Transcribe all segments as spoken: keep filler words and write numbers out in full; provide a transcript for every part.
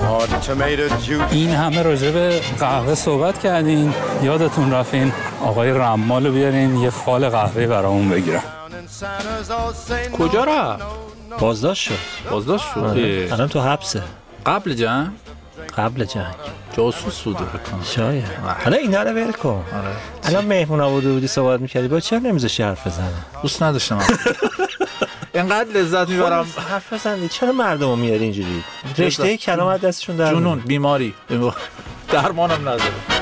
این همه راجع به قهوه صحبت کردین، یادتون رفتین آقای رمالو بیارین یه فال قهوه برامون بگیرن. کجا رفت؟ بازداشت شد. بازداشت شد؟ الان تو حبسه. قبل جنگ؟ قبل جنگ جاسوس بوده بکنم شاید. حالا اینا رو ول کن. الان مهمون آورده بودی صحبت میکردی، با چرا نمیذاشی حرف بزنه؟ دوست نداشتم اینقدر لذت میبرم حرف بزنی. چرا مردمو میاری اینجوری؟ رشته کلام از دستشون در جنون، بیماری، درمانم نداره.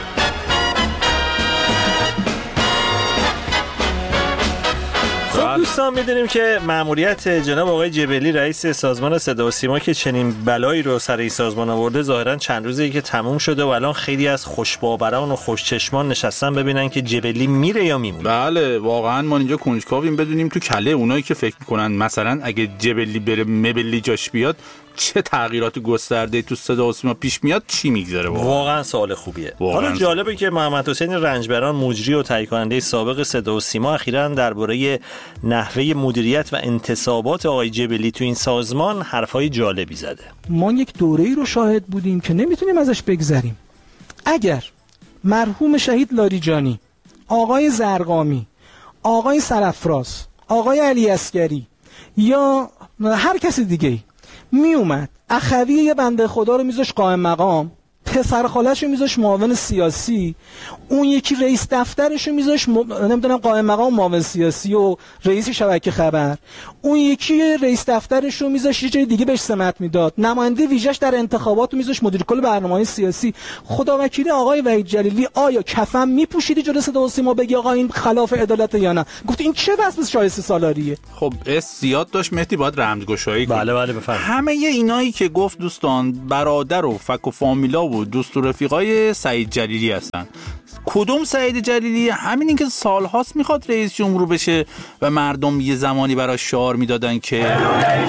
خب دوستان، میدونیم که مأموریت جناب آقای جبلی رئیس سازمان صدا و سیما که چنین بلایی رو سر این سازمان آورده ظاهرا چند روزی که تموم شده و الان خیلی از خوشباوران و خوشچشمان نشستن ببینن که جبلی میره یا میمونه. بله واقعا ما اینجا کنجکاویم بدونیم تو کله اونایی که فکر میکنن مثلا اگه جبلی بره مبلی جاش بیاد چه تغییرات گسترده تو صدا و سیما پیش میاد، چی میگذره. واقعا, واقعا سوال خوبیه. حالا جالبه که محمد حسین رنجبران مجری و تهیه کننده سابق صدا و سیما اخیراً درباره نحوه مدیریت و انتصابات آقای جبلی تو این سازمان حرفای جالبی زده. ما یک دوره‌ای رو شاهد بودیم که نمیتونیم ازش بگذریم. اگر مرحوم شهید لاریجانی، آقای زرقامی، آقای سرافراز، آقای علی عسگری یا هر کسی دیگه‌ای می اومد اخوی یه بنده خدا رو میذاش قائم مقام، پسر خالش رو میذاش معاون سیاسی، اون یکی رئیس دفترش رو میذاش م... نمیدونم قائم مقام معاون سیاسی و رئیس شبکه خبر، اون یکی رئیس دفترش رو میذاش یه جای دیگه بهش سمت میداد، نماینده ویژش در انتخابات رو میذاش مدیر کل برنامه‌های سیاسی. خداوکیلی آقای وحید جلیلی آیا کفن میپوشیدی جلوی صدا و سیما بگی آقا این خلاف عدالت یا نه؟ گفت این چه وصف شایسته سالاریه؟ خب اس زیاد داشت مهدی، باید رمزگشایی کنه. بله بله بفرمایید. همه اینایی که گفت دوستان برادر و فک و فامیلا و دوست و رفیقای سعید جلیلی هستن. کدوم سعید جلیلی؟ همین این که سالهاست میخواد رئیس جمهور بشه و مردم یه زمانی براش شعار میدادن که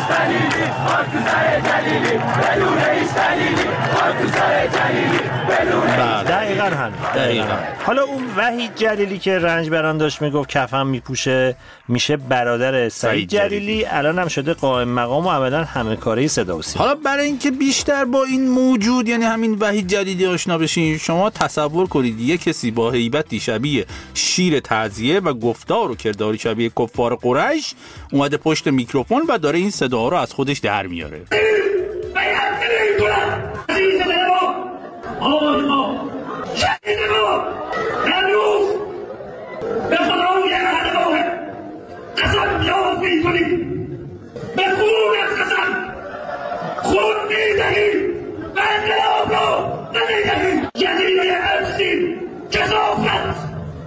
دقیقاً همین. دقیقاً. حالا اون وحید جلیلی که رنجبران داشت میگفت کفن میپوشه میشه برادر سعید جلیلی، الان هم شده قائم مقام و عملاً همه کاره صدا و سیما. حالا برای اینکه بیشتر با این موجود یعنی همین وحید جلیلی آشنا بشین، شما تصور کنید یه کسی با هیبتی شبیه شیر تعزیه و گفتار و کرداری شبیه کفار قریش اومده پشت میکروفون و داره این صدا رو از خودش در میاره. آقای ما شهید ما امروز به خدای هدفاه قسم یاد می کنیم، به خون از قسم خون می دهیم و انقلاب را ندهیم. جزیره افسین کذافت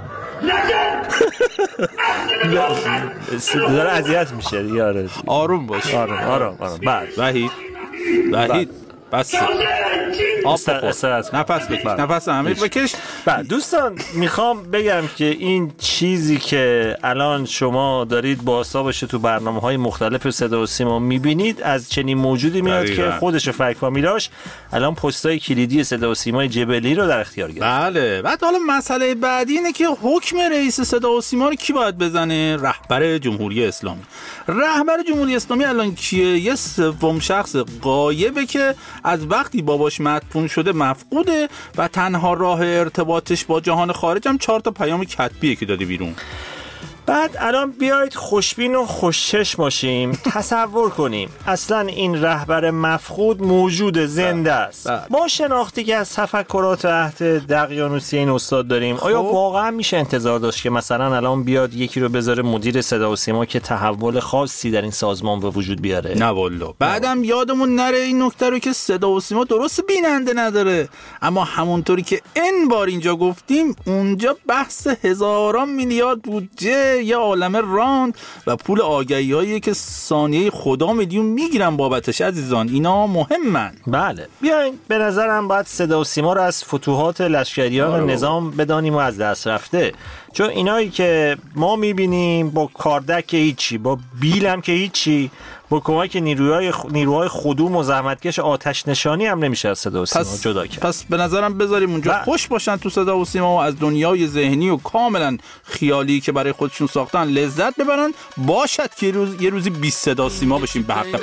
لکن داره اذیت میشه یاره. آروم باش. آروم آروم آروم. بعد وحید وحید بس استراحت نفس بکش، نفس عمیق بکش. بعد دوستان میخوام بگم که این چیزی که الان شما دارید باسا باشه تو برنامه‌های مختلف صدا و سیما میبینید از چنین موجودی میاد که خودش و فک فامیلاش الان پستای کلیدی صدا و سیمای جبلی رو در اختیار گرفت. بله. بعد حالا مسئله بعدی اینه که حکم رئیس صدا و سیما رو کی باید بزنه؟ رهبر جمهوری اسلامی. رهبر جمهوری اسلامی الان کیه؟ یه سوم شخص غایبه که از وقتی باباش مدفون شده مفقوده و تنها راه ارتباطش با جهان خارج هم چهار تا پیام کتبیه که داده بیرون. بعد الان بیایید خوشبین و خوشچشم باشیم. تصور کنیم اصلا این رهبر مفقود موجود زنده است. با شناختی که از تفکرات عهد دقیانوسی این استاد داریم، خب. آیا واقعا میشه انتظار داشت که مثلا الان بیاد یکی رو بذاره مدیر صدا و سیما که تحول خاصی در این سازمان به وجود بیاره؟ نه والله. بعدم یادمون نره این نکته رو که صدا و سیما درست بیننده نداره، اما همونطوری که این بار اینجا گفتیم اونجا بحث هزاران میلیارد بودجه یه عالمه راند و پول آگهی هایی که ثانیه خدا میلیون میگیرن بابتش. عزیزان اینا مهمن. بله بیاین به نظرم باید صدا و سیما رو از فتوحات لشکریان نظام بدانیم و از دست رفته، چون اینایی که ما میبینیم با کاردک که هیچی، با بیل هم که هیچی، با کمک نیروهای نیروهای خدوم و زحمتکش آتش نشانی هم نمیشه از صدا و سیما جدا کرد. پس به نظرم بذاریم اونجا با. خوش باشن تو صدا و سیما و از دنیای ذهنی و کاملا خیالی که برای خودشون ساختن لذت ببرن. باشد که روز یه روزی بیست صدا و سیما بشیم به حق